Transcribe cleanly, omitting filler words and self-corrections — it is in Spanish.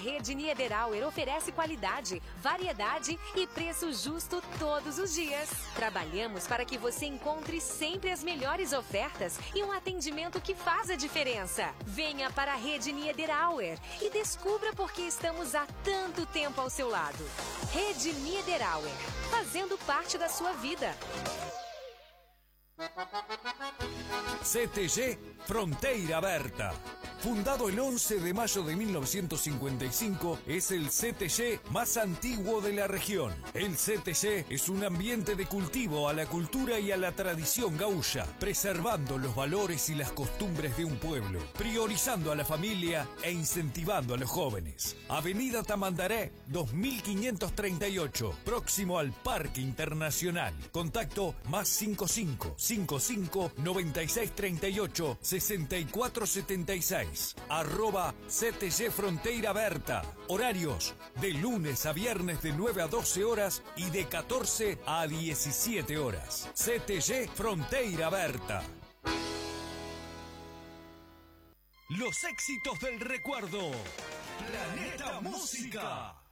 rede Niederauer oferece qualidade, variedade e preço justo todos os dias. Trabalhamos para que você encontre sempre as melhores ofertas e um atendimento que faz a diferença. Venha para a rede Niederauer e descubra por que estamos há tanto tempo ao seu lado. Rede Niederauer, fazendo parte da sua vida. CTG Fronteira Aberta. Fundado el 11 de mayo de 1955, es el CTG más antiguo de la región. El CTG es un ambiente de cultivo a la cultura y a la tradición gaúcha, preservando los valores y las costumbres de un pueblo, priorizando a la familia e incentivando a los jóvenes. Avenida Tamandaré, 2538, próximo al Parque Internacional. Contacto +55 55 96 38 64 76. @CTG Fronteira Aberta. Horarios de lunes a viernes de 9 a 12 horas y de 14 a 17 horas. CTG Fronteira Aberta. Los éxitos del recuerdo. Planeta Música.